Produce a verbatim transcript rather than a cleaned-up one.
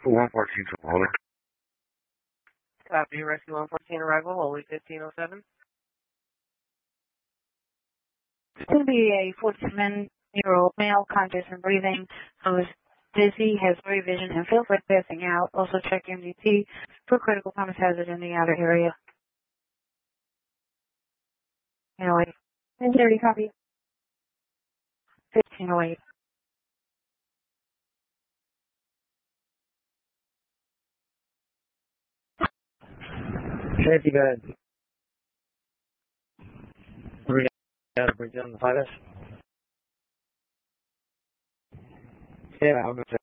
one fourteen to Holy. Copy, Rescue one fourteen arrival, Holy fifteen oh seven. It's going to be a forty-seven-year-old male, conscious and breathing, who is dizzy, has blurry vision, and feels like passing out. Also check M D T for critical compass hazard in the outer area. Anyway, ten thirty, copy. fifteen oh eight. Safety bed. Bring down to bring down the fighters. Yeah, I'm going to